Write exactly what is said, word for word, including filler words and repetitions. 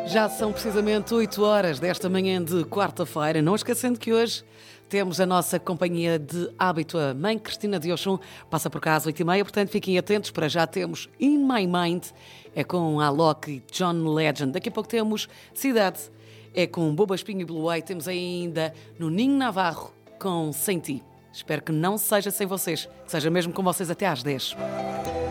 Já são precisamente oito horas desta manhã de quarta-feira. Não esquecendo que hoje temos a nossa companhia de hábito, a mãe Cristina de Oxum, passa por cá às oito e meia, portanto fiquem atentos. Para já temos In My Mind, é com Alok e John Legend. Daqui a pouco temos Cidade, é com Boba Espinho e Blue Eye. Temos ainda no Ninho Navarro com Sem Ti. Espero que não seja sem vocês, que seja mesmo com vocês até às dez.